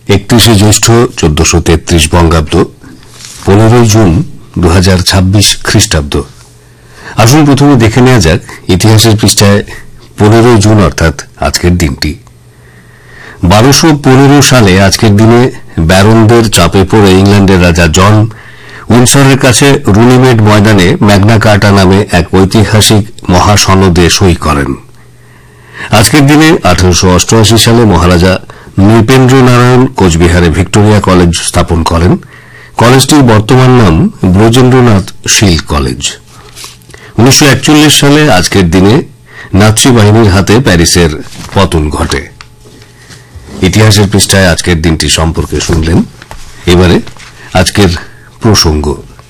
31 জ্যৈষ্ঠ 1433 বঙ্গাব্দ, 15 জুন 2026 খ্রিস্টাব্দ। আসুন প্রথমে দেখে নেওয়া যাক ইতিহাসের পৃষ্ঠায় 15 জুন অর্থাৎ আজকের দিনটি। 1215 সালে আজকের দিনে ব্যারনদের চাপে পড়ে ইংল্যান্ডের রাজা জন উইন্ডসরের কাছে রুনিমেড ময়দানে ম্যাগনা কার্টা নামে এক ঐতিহাসিক মহাসনদে সই করেন। আজকের দিনে 1888 সালে মহারাজা নৃপেন্দ্রনারায়ণ কোচবিহারে ভিক্টোরিয়া কলেজ স্থাপন করেন। কলেজটির বর্তমান নাম ব্রজেন্দ্রনাথ শীল কলেজ। 1941 সালে আজকের দিনে নাৎসি বাহিনীর হাতে প্যারিসের পতন ঘটে। ইতিহাসের পৃষ্ঠায় আজকের দিনটি সম্পর্কে শুনলেন। এবারে আজকের প্রসঙ্গ।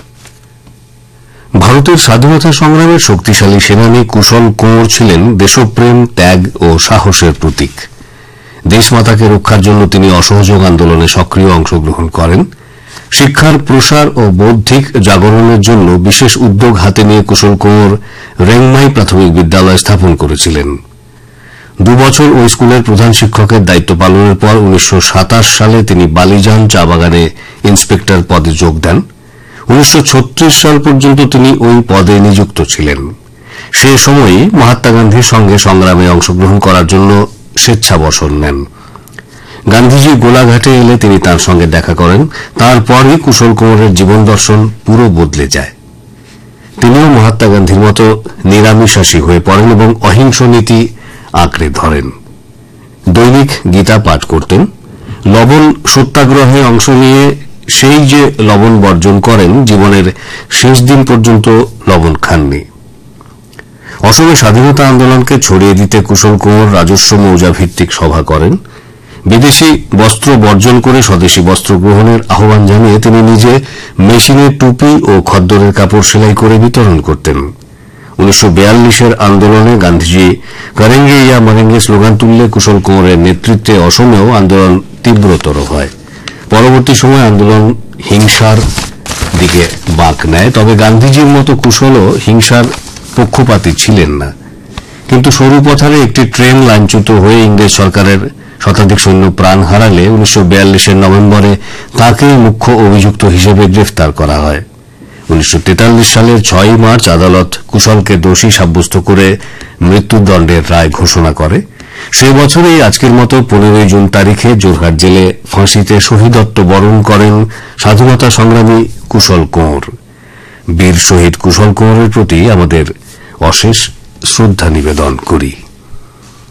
ভারতের স্বাধীনতা সংগ্রামের শক্তিশালী সেনানী কুশল কুঁওর ছিলেন দেশপ্রেম, ত্যাগ ও সাহসের প্রতীক। দেশমাতাকে রক্ষার জন্য তিনি অসহযোগ আন্দোলনে সক্রিয় অংশগ্রহণ করেন। শিক্ষার প্রসার ও বৌদ্ধিক জাগরণের জন্য বিশেষ উদ্যোগ হাতে নিয়ে কুশল কুঁওর রেংমাই প্রাথমিক বিদ্যালয় স্থাপন করেছিলেন। 2 বছর ওই স্কুলের প্রধান শিক্ষকের দায়িত্ব পালনের পর 1927 সালে তিনি বালিজান চা বাগানে ইন্সপেক্টর পদে যোগ দেন। 1936 সাল পর্যন্ত তিনি ওই পদে নিযুক্ত ছিলেন। সে সময়ই মহাত্মা গান্ধীর সঙ্গে সংগ্রামে অংশগ্রহণ করার জন্য স্বেচ্ছাবসর নেন। গান্ধীজি গোলাঘাটে এলে তিনি তার সঙ্গে দেখা করেন। তারপরই কুশল কুঁওরের জীবন দর্শন পুরো বদলে যায়। তিনিও মহাত্মা গান্ধীর মতো নিরামিষাশী হয়ে পড়েন এবং অহিংস নীতি আঁকড়ে ধরেন। দৈনিক গীতা পাঠ করতেন। লবণ সত্যাগ্রহে অংশ নিয়ে সেই যে লবণ বর্জন করেন, জীবনের শেষ দিন পর্যন্ত লবণ খাননি। অসমে স্বাধীনতা আন্দোলনকে ছড়িয়ে দিতে কুশল কুঁওর রাজস্ব মৌজা ভিত্তিক সভা করেন। বিদেশি বস্ত্র বর্জন করে স্বদেশী বস্ত্র গ্রহণের আহ্বান জানিয়ে তিনি নিজে মেশিনে টুপি ও খদ্দরের কাপড় সেলাই করে বিতরণ করতেন। 1942 আন্দোলনে গান্ধীজি করেঙ্গে ইয়া মরেঙ্গে স্লোগান তুললে কুশল কুঁওরের নেতৃত্বে অসমেও আন্দোলন তীব্রতর হয়। পরবর্তী সময় আন্দোলন হিংসার দিকে বাঁক নেয়। তবে গান্ধীজির মতো কুশলও হিংসার পক্ষপাতী ছিলেন না। কিন্তু সরু পথারে একটি ট্রেন লাইনচ্যুত হয়ে ইংরেজ সরকারের শতাধিক সৈন্য প্রাণ হারালে 1942 নভেম্বরে তাঁকেই মুখ্য অভিযুক্ত হিসেবে গ্রেফতার করা হয়। 1943 সালের 6 মার্চ আদালত কুশলকে দোষী সাব্যস্ত করে মৃত্যুদণ্ডের রায় ঘোষণা করে। সেই বছরেই আজকের মতো 15 জুন তারিখে যোরহাট জেলে ফাঁসিতে শহীদত্ব বরণ করেন স্বাধীনতা সংগ্রামী কুশল কুঁওর। বীর শহীদ কুশল কুঁওরের প্রতি আমাদের অশেষ শ্রদ্ধা নিবেদন করি।